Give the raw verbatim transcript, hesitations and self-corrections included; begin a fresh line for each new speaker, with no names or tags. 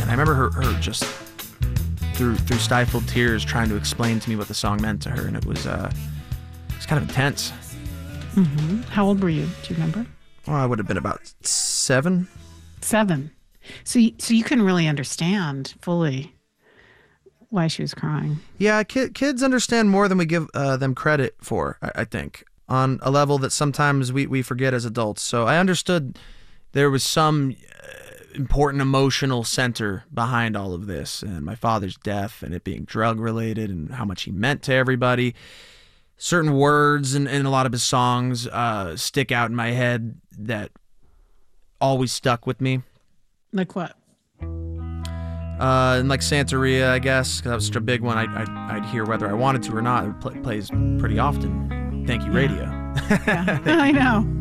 I remember her, her just through through stifled tears trying to explain to me what the song meant to her, and it was uh, it was kind of intense.
Mm-hmm. How old were you? Do you remember?
Well, I would have been about seven.
Seven. So, you, so you couldn't really understand fully why she was crying.
Yeah, ki- kids understand more than we give uh, them credit for, I-, I think, on a level that sometimes we, we forget as adults. So I understood there was some uh, important emotional center behind all of this, and my father's death and it being drug-related and how much he meant to everybody. Certain words in, in a lot of his songs uh, stick out in my head that always stuck with me.
Like what?
Uh, and like Santeria, I guess, because that was such a big one. I'd, I'd, I'd hear whether I wanted to or not. It play, plays pretty often. Thank you, radio.
Yeah, I know.